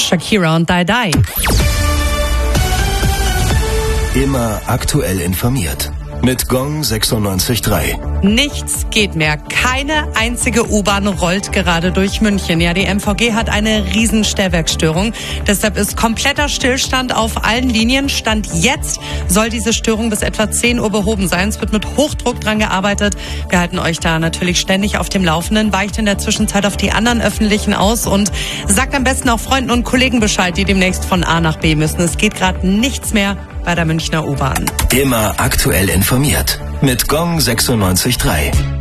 Shakira und Die Die. Immer aktuell informiert. Mit Gong 96.3. Nichts geht mehr. Keine einzige U-Bahn rollt gerade durch München. Ja, die MVG hat eine Riesenstellwerksstörung. Deshalb ist kompletter Stillstand auf allen Linien. Stand jetzt soll diese Störung bis etwa 10 Uhr behoben sein. Es wird mit Hochdruck dran gearbeitet. Wir halten euch da natürlich ständig auf dem Laufenden. Weicht in der Zwischenzeit auf die anderen Öffentlichen aus und sagt am besten auch Freunden und Kollegen Bescheid, die demnächst von A nach B müssen. Es geht gerade nichts mehr bei der Münchner U-Bahn. Immer aktuell informiert. Mit Gong 96.3.